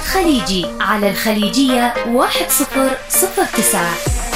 خليجي على الخليجية 1009.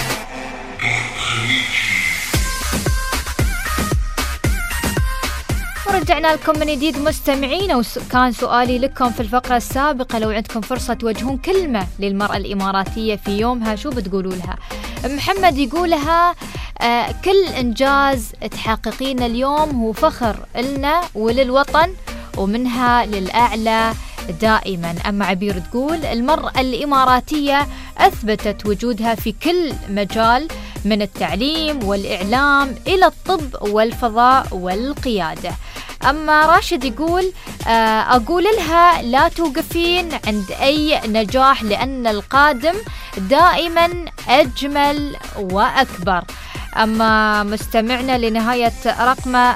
ورجعنا لكم من جديد مستمعين، وكان سؤالي لكم في الفقرة السابقة لو عندكم فرصة توجهون كلمة للمرأة الإماراتية في يومها شو بتقولوا لها؟ محمد يقولها كل إنجاز تحققين اليوم هو فخر لنا وللوطن ومنها للأعلى دائما. أما عبير تقول المرأة الإماراتية أثبتت وجودها في كل مجال من التعليم والإعلام إلى الطب والفضاء والقيادة. أما راشد يقول أقول لها لا توقفين عند أي نجاح لأن القادم دائما أجمل وأكبر. أما مستمعنا لنهاية رقم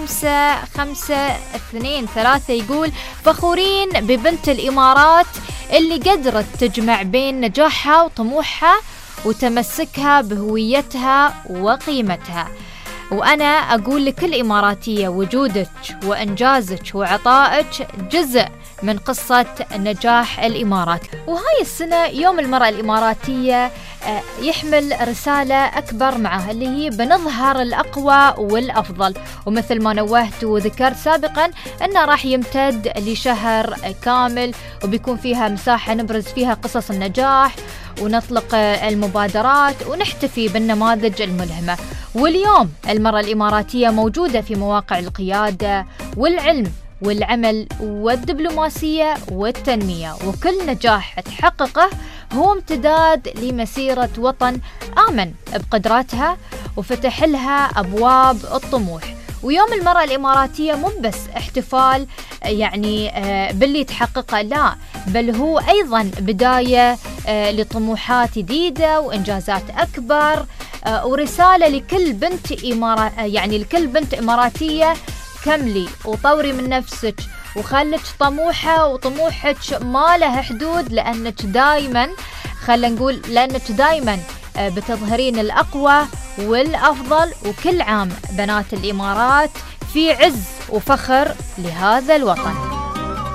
5523 يقول فخورين ببنت الإمارات اللي قدرت تجمع بين نجاحها وطموحها وتمسكها بهويتها وقيمتها. وأنا أقول لكل إماراتية وجودك وإنجازك وعطائك جزء من قصة نجاح الإمارات. وهاي السنة يوم المرأة الإماراتية يحمل رسالة أكبر معها اللي هي بنظهر الأقوى والأفضل. ومثل ما نوهت وذكرت سابقا أنه راح يمتد لشهر كامل وبيكون فيها مساحة نبرز فيها قصص النجاح ونطلق المبادرات ونحتفي بالنماذج الملهمة. واليوم المرأة الإماراتية موجودة في مواقع القيادة والعلم والعمل والدبلوماسية والتنمية، وكل نجاح تحققه هو امتداد لمسيرة وطن آمن بقدراتها وفتح لها أبواب الطموح. ويوم المرأة الإماراتية مو بس احتفال يعني باللي تحققه، لا بل هو أيضا بداية لطموحات جديدة وإنجازات أكبر، ورسالة لكل بنت لكل بنت إماراتية كملي وطوري من نفسك وخلك طموحة وطموحك ما له حدود، لأنك دايما بتظهرين الأقوى والأفضل. وكل عام بنات الإمارات في عز وفخر لهذا الوطن.